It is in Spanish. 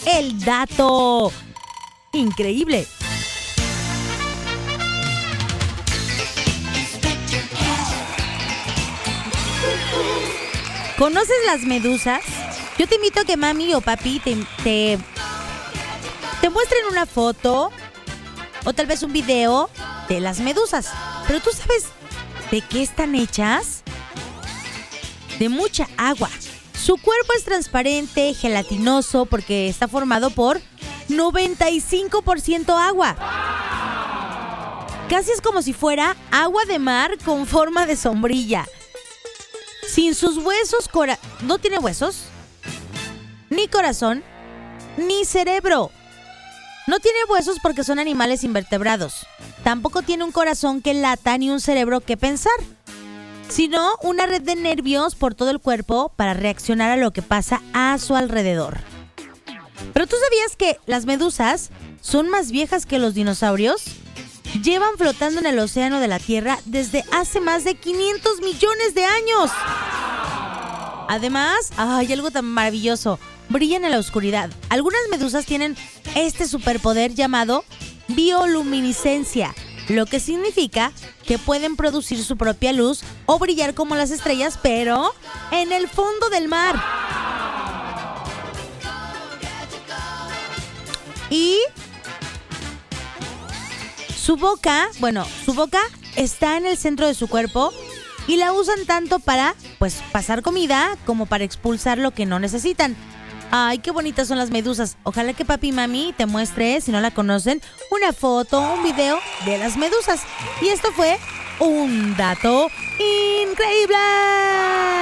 el dato increíble. ¿Conoces las medusas? Yo te invito a que mami o papi te muestren una foto o tal vez un video de las medusas. Pero ¿tú sabes de qué están hechas? De mucha agua. Su cuerpo es transparente, gelatinoso, porque está formado por 95% agua. Casi es como si fuera agua de mar con forma de sombrilla. Sin sus huesos, no tiene huesos, ni corazón, ni cerebro. No tiene huesos porque son animales invertebrados. Tampoco tiene un corazón que lata ni un cerebro que pensar, sino una red de nervios por todo el cuerpo para reaccionar a lo que pasa a su alrededor. ¿Pero tú sabías que las medusas son más viejas que los dinosaurios? Llevan flotando en el océano de la Tierra desde hace más de 500 millones de años. Además, hay algo tan maravilloso. Brillan en la oscuridad. Algunas medusas tienen este superpoder llamado bioluminiscencia, lo que significa que pueden producir su propia luz o brillar como las estrellas, pero en el fondo del mar. Y su boca está en el centro de su cuerpo y la usan tanto para, pasar comida como para expulsar lo que no necesitan. Ay, qué bonitas son las medusas. Ojalá que papi y mami te muestre, si no la conocen, una foto, un video de las medusas. Y esto fue un dato increíble.